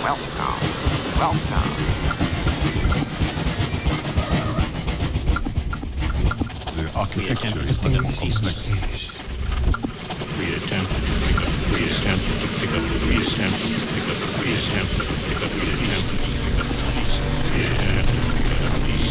Welcome. Welcome. The architecture is much more complex. We attempt to pick up, we attempt to pick up, we attempt to pick up, we attempt to pick up, we attempt to pick up peace. We attempt to pick up peace.